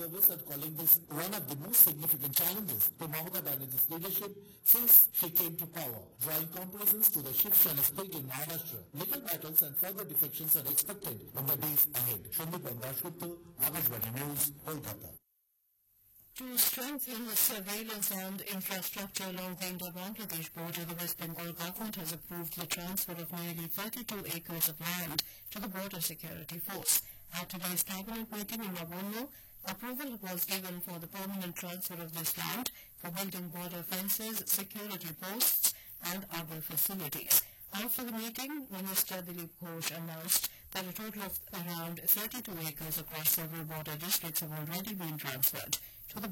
observers are calling this one of the most significant challenges to Mamata Banerjee's leadership since she came to power, drawing comparisons to the Shiv Sena split in Maharashtra. Legal battles and further defections are expected in the days ahead. Shandip Rajgupta, Akashvani News, Kolkata. To strengthen the surveillance and infrastructure along the Indo-Bangladesh border, the West Bengal government has approved the transfer of nearly 32 acres of land to the Border Security Force. At today's cabinet meeting in Lavanya, approval was given for the permanent transfer of this land for building border fences, security posts and other facilities. After the meeting, Minister Dilip Ghosh announced that a total of around 32 acres across several border districts have already been transferred to the